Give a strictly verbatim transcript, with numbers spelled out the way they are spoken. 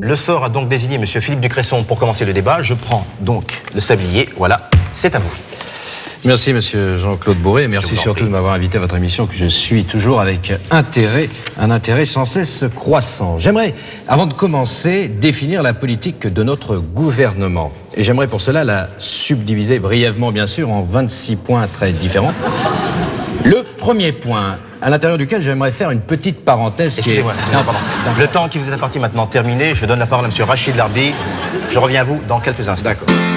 Le sort a donc désigné M. Philippe Ducresson pour commencer le débat. Je prends donc le sablier. Voilà, c'est à vous. Merci, monsieur Jean-Claude Bourré. Merci surtout de m'avoir invité à votre émission que je suis toujours avec intérêt, un intérêt sans cesse croissant. J'aimerais, avant de commencer, définir la politique de notre gouvernement. Et j'aimerais pour cela la subdiviser brièvement, bien sûr, en vingt-six points très différents. Le premier point, à l'intérieur duquel j'aimerais faire une petite parenthèse qui est... Excusez-moi, excusez-moi, pardon. Le temps qui vous est imparti maintenant terminé. Je donne la parole à M. Rachid Larbi. Je reviens à vous dans quelques instants. D'accord.